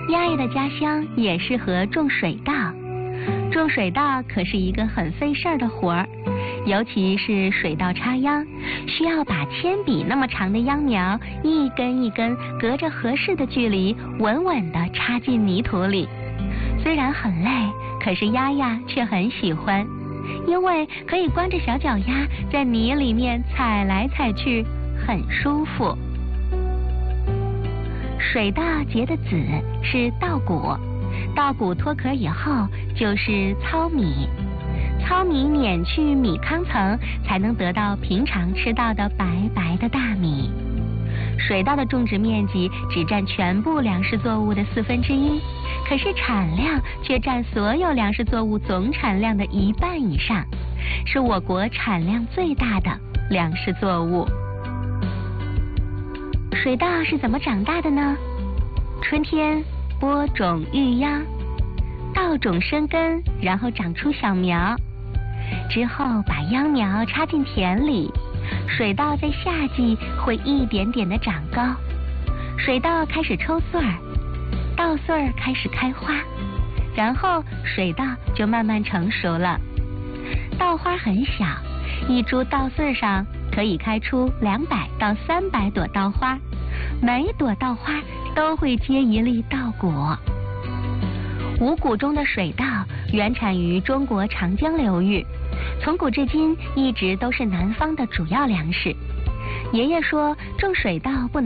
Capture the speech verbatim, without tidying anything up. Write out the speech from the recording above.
鸭爷的家乡也适合种水稻。种水稻可是一个很费事儿的活儿，尤其是水稻插秧，需要把铅笔那么长的秧苗一根一根隔着合适的距离稳稳地插进泥土里。虽然很累，可是鸭鸭却很喜欢，因为可以光着小脚丫在泥里面踩来踩去，很舒服。水稻结的籽是稻谷，稻谷脱壳以后就是糙米，糙米碾去米糠层，才能得到平常吃到的白白的大米。水稻的种植面积只占全部粮食作物的四分之一，可是产量却占所有粮食作物总产量的一半以上，是我国产量最大的粮食作物。水稻是怎么长大的呢？春天播种育秧，稻种生根，然后长出小苗，之后把秧苗插进田里。水稻在夏季会一点点的长高，水稻开始抽穗儿，稻穗儿开始开花，然后水稻就慢慢成熟了。稻花很小，一株稻穗上可以开出两百到三百朵稻花，每朵稻花都会结一粒稻果。五谷中的水稻原产于中国长江流域，从古至今一直都是南方的主要粮食。爷爷说，种水稻不能